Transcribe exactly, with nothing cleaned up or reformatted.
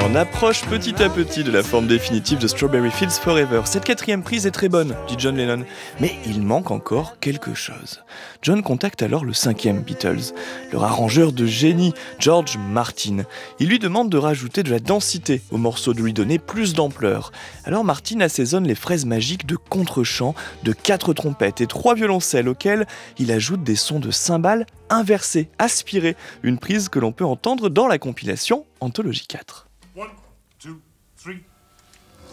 On approche petit à petit de la forme définitive de Strawberry Fields Forever. Cette quatrième prise est très bonne, dit John Lennon, mais il manque encore quelque chose. John contacte alors le cinquième Beatles, leur arrangeur de génie, George Martin. Il lui demande de rajouter de la densité au morceau, de lui donner plus d'ampleur. Alors Martin assaisonne les fraises magiques de contre-chant, de quatre trompettes et trois violoncelles auxquels il ajoute des sons de cymbales inversés, aspirés, une prise que l'on peut entendre dans la compilation Anthologie quatre. One, two, three.